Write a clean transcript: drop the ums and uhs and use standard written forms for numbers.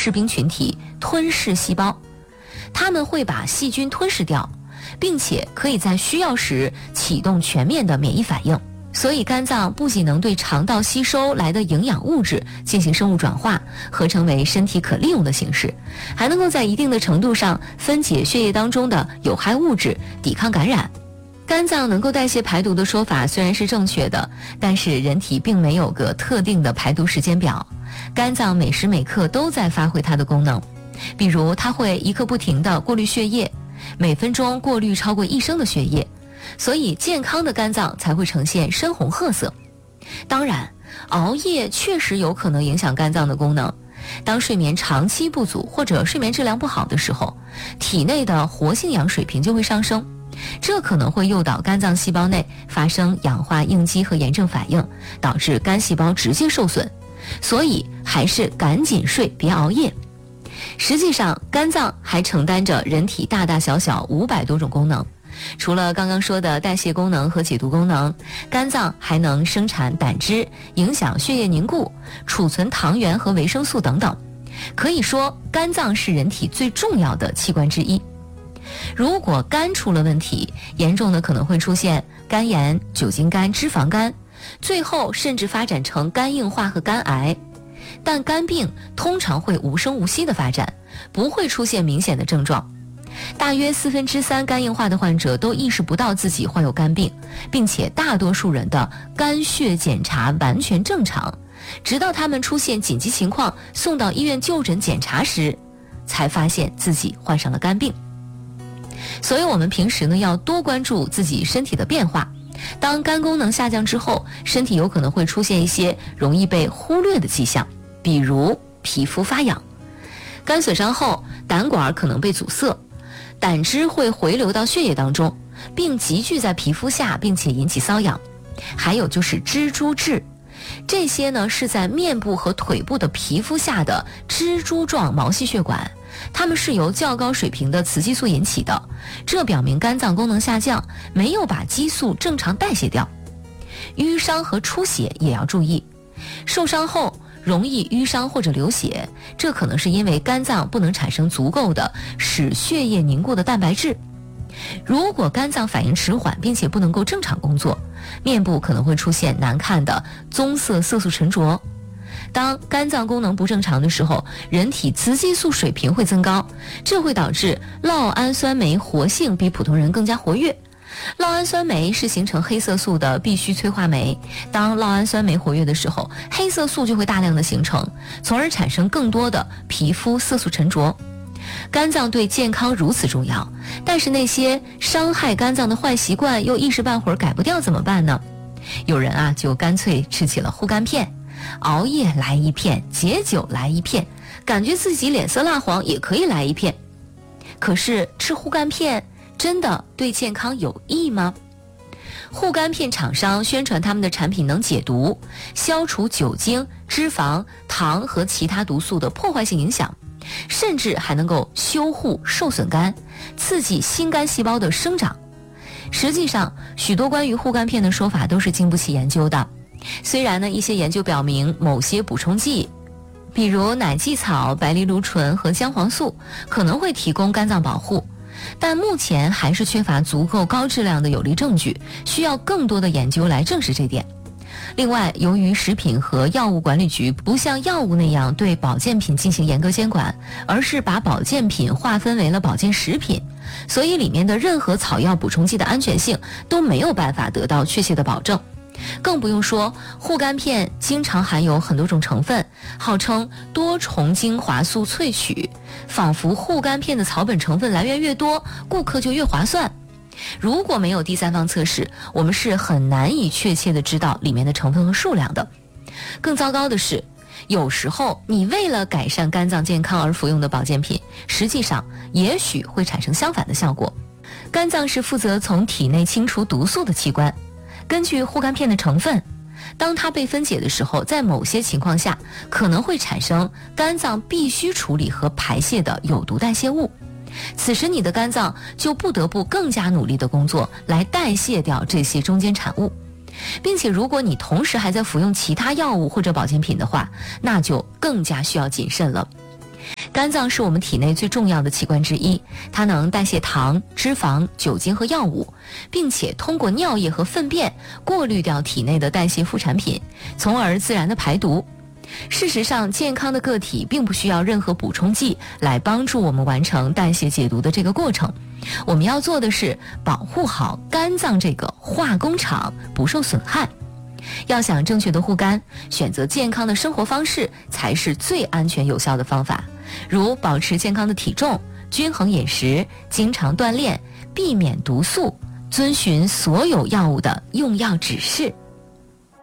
士兵群体吞噬细胞，它们会把细菌吞噬掉，并且可以在需要时启动全面的免疫反应。所以肝脏不仅能对肠道吸收来的营养物质进行生物转化，合成为身体可利用的形式，还能够在一定的程度上分解血液当中的有害物质，抵抗感染。肝脏能够代谢排毒的说法虽然是正确的，但是人体并没有个特定的排毒时间表，肝脏每时每刻都在发挥它的功能。比如它会一刻不停地过滤血液，每分钟过滤超过1升的血液，所以健康的肝脏才会呈现深红褐色。当然，熬夜确实有可能影响肝脏的功能。当睡眠长期不足或者睡眠质量不好的时候，体内的活性氧水平就会上升，这可能会诱导肝脏细胞内发生氧化应激和炎症反应，导致肝细胞直接受损。所以还是赶紧睡，别熬夜。实际上，肝脏还承担着人体大大小小500多种功能。除了刚刚说的代谢功能和解毒功能，肝脏还能生产胆汁，影响血液凝固，储存糖原和维生素等等。可以说，肝脏是人体最重要的器官之一。如果肝出了问题，严重的可能会出现肝炎、酒精肝、脂肪肝，最后甚至发展成肝硬化和肝癌。但肝病通常会无声无息的发展，不会出现明显的症状。大约3%肝硬化的患者都意识不到自己患有肝病，并且大多数人的肝血检查完全正常，直到他们出现紧急情况送到医院就诊检查时，才发现自己患上了肝病。所以我们平时呢要多关注自己身体的变化。当肝功能下降之后，身体有可能会出现一些容易被忽略的迹象，比如皮肤发痒。肝损伤后，胆管可能被阻塞，胆汁会回流到血液当中，并集聚在皮肤下，并且引起瘙痒。还有就是蜘蛛痣，这些呢是在面部和腿部的皮肤下的蜘蛛状毛细血管，它们是由较高水平的雌激素引起的，这表明肝脏功能下降，没有把激素正常代谢掉。淤伤和出血也要注意，受伤后容易淤伤或者流血，这可能是因为肝脏不能产生足够的使血液凝固的蛋白质。如果肝脏反应迟缓并且不能够正常工作，面部可能会出现难看的棕色色素沉着。当肝脏功能不正常的时候，人体雌激素水平会增高，这会导致酪氨酸酶活性比普通人更加活跃。酪氨酸酶是形成黑色素的必须催化酶，当酪氨酸酶活跃的时候，黑色素就会大量的形成，从而产生更多的皮肤色素沉着。肝脏对健康如此重要，但是那些伤害肝脏的坏习惯又一时半会儿改不掉怎么办呢？有人啊就干脆吃起了护肝片，熬夜来一片，解酒来一片，感觉自己脸色蜡黄也可以来一片。可是吃护肝片真的对健康有益吗？护肝片厂商宣传他们的产品能解毒，消除酒精、脂肪、糖和其他毒素的破坏性影响，甚至还能够修护受损肝，刺激新肝细胞的生长。实际上，许多关于护肝片的说法都是经不起研究的。虽然呢，一些研究表明某些补充剂，比如奶蓟草、白藜芦醇和姜黄素，可能会提供肝脏保护，但目前还是缺乏足够高质量的有力证据，需要更多的研究来证实这点。另外，由于食品和药物管理局不像药物那样对保健品进行严格监管，而是把保健品划分为了保健食品，所以里面的任何草药补充剂的安全性都没有办法得到确切的保证。更不用说护肝片经常含有很多种成分，号称多重精华素萃取，仿佛护肝片的草本成分来源越多，顾客就越划算。如果没有第三方测试，我们是很难以确切的知道里面的成分和数量的。更糟糕的是，有时候你为了改善肝脏健康而服用的保健品，实际上也许会产生相反的效果。肝脏是负责从体内清除毒素的器官，根据护肝片的成分，当它被分解的时候，在某些情况下可能会产生肝脏必须处理和排泄的有毒代谢物，此时你的肝脏就不得不更加努力的工作来代谢掉这些中间产物，并且如果你同时还在服用其他药物或者保健品的话，那就更加需要谨慎了。 肝脏是我们体内最重要的器官之一，它能代谢糖、脂肪、酒精和药物，并且通过尿液和粪便过滤掉体内的代谢副产品，从而自然的排毒。事实上，健康的个体并不需要任何补充剂来帮助我们完成代谢解毒的这个过程。我们要做的是保护好肝脏这个化工厂不受损害。要想正确的护肝，选择健康的生活方式才是最安全有效的方法，如保持健康的体重、均衡饮食、经常锻炼、避免毒素、遵循所有药物的用药指示。